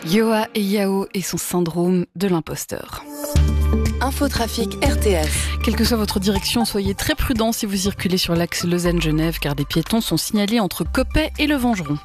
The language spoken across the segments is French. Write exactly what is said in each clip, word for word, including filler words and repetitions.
Yoa et Yao et son syndrome de l'imposteur. Infotrafic R T S. Quelle que soit votre direction, soyez très prudents si vous circulez sur l'axe Lausanne-Genève, car des piétons sont signalés entre Coppet et le Vengeron.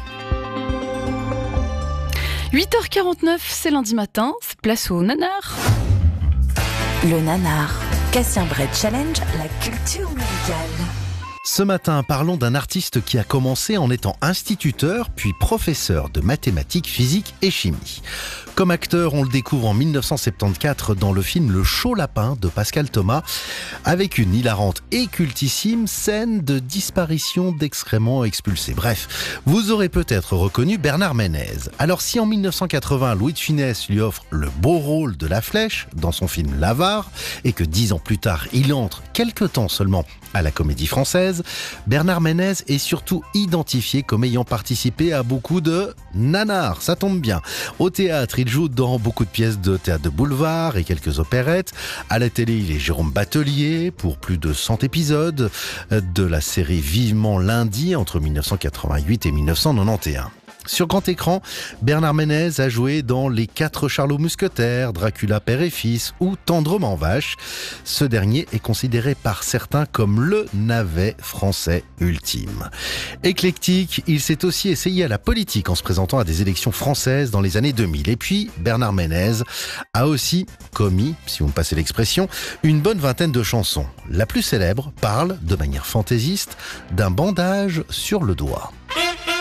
huit heures quarante-neuf, c'est lundi matin, c'est place au nanar. Le nanar. Cassien Brett Challenge, la culture musicale. Ce matin, parlons d'un artiste qui a commencé en étant instituteur, puis professeur de mathématiques, physique et chimie. Comme acteur, on le découvre en dix-neuf cent soixante-quatorze dans le film Le Chaud Lapin de Pascal Thomas, avec une hilarante et cultissime scène de disparition d'excréments expulsés. Bref, vous aurez peut-être reconnu Bernard Ménez. Alors si en dix-neuf cent quatre-vingts, Louis de Funès lui offre le beau rôle de la Flèche dans son film L'Avare, et que dix ans plus tard, il entre, quelque temps seulement, à la Comédie Française, Bernard Ménez est surtout identifié comme ayant participé à beaucoup de nanars, ça tombe bien. Au théâtre, il joue dans beaucoup de pièces de théâtre de boulevard et quelques opérettes. À la télé, il est Jérôme Batelier pour plus de cent épisodes de la série Vivement lundi entre dix-neuf cent quatre-vingt-huit et dix-neuf cent quatre-vingt-onze. Sur grand écran, Bernard Ménez a joué dans Les Quatre Charlots Mousquetaires, Dracula père et fils ou Tendrement vache. Ce dernier est considéré par certains comme le navet français ultime. Éclectique, il s'est aussi essayé à la politique en se présentant à des élections françaises dans les années deux mille. Et puis, Bernard Ménez a aussi commis, si vous me passez l'expression, une bonne vingtaine de chansons. La plus célèbre parle, de manière fantaisiste, d'un bandage sur le doigt.